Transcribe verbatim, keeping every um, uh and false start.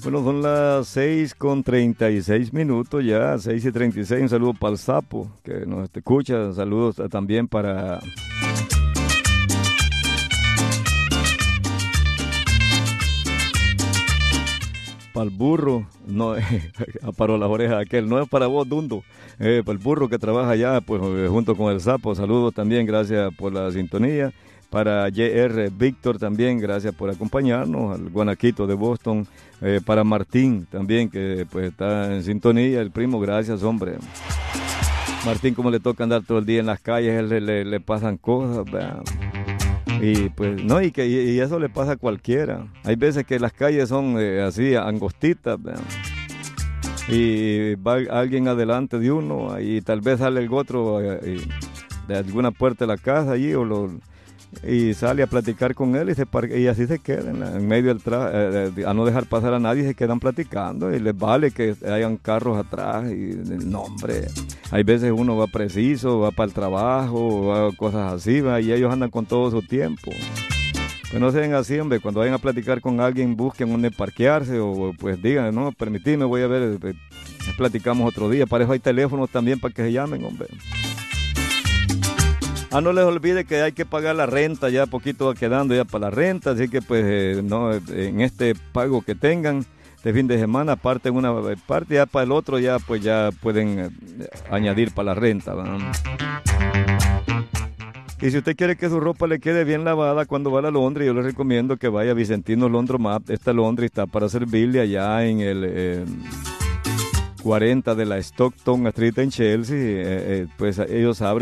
Bueno, son las seis con treinta y seis minutos ya, seis y treinta y seis. Un saludo para el Sapo, que nos escucha. Saludos también para... para el burro, no, aparó las orejas aquel, no es para vos, Dundo, eh, para el burro que trabaja allá, pues eh, junto con el Sapo. Saludos también, gracias por la sintonía. Para J R Víctor también, gracias por acompañarnos, al Guanaquito de Boston, eh, para Martín también, que pues está en sintonía, el primo, gracias, hombre. Martín, como le toca andar todo el día en las calles, él, le, le, le pasan cosas, ¿verdad? Y pues, no, y que y eso le pasa a cualquiera. Hay veces que las calles son eh, así, angostitas, ¿verdad? Y va alguien adelante de uno, y tal vez sale el otro eh, de alguna puerta de la casa allí, o lo... y sale a platicar con él y, se par... y así se quedan en medio del tra... eh, a no dejar pasar a nadie, se quedan platicando y les vale que hayan carros atrás y no, hombre, hay veces uno va preciso, va para el trabajo, va cosas así, va, y ellos andan con todo su tiempo. Pues no sean así, hombre, cuando vayan a platicar con alguien busquen donde parquearse, o pues digan, no, permitidme, voy a ver, eh, platicamos otro día. Para eso hay teléfonos también para que se llamen, hombre. Ah, no les olvide que hay que pagar la renta, ya poquito va quedando ya para la renta, así que pues eh, no, en este pago que tengan de fin de semana, aparte una parte, ya para el otro ya pues ya pueden eh, añadir para la renta, ¿verdad? Y si usted quiere que su ropa le quede bien lavada cuando va a la laundry, yo le recomiendo que vaya a Vicentino Laundromat. Esta laundry está para servirle allá en el... Eh, cuarenta de la Stockton Street en Chelsea, eh, eh, pues ellos abren